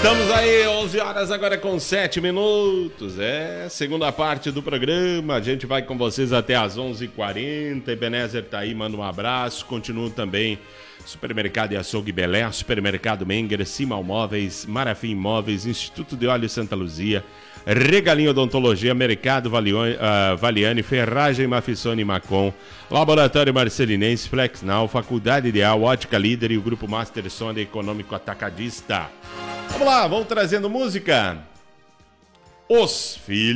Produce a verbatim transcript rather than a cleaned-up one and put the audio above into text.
Estamos aí, onze horas agora com sete minutos. É, segunda parte do programa. A gente vai com vocês até às onze e quarenta. Ebenezer tá aí, manda um abraço. Continuo também Supermercado e Açougue Belé, Supermercado Menger, Simal Móveis, Marafim Móveis, Instituto de Óleo Santa Luzia, Regalinho Odontologia, Mercado Valione, uh, Valiane, Ferragem Mafissone Macon, Laboratório Marcelinense, Flexnal, Faculdade Ideal, Ótica Líder e o Grupo Master Sonda Econômico Atacadista. Vamos lá, vamos trazendo música. Os Filhos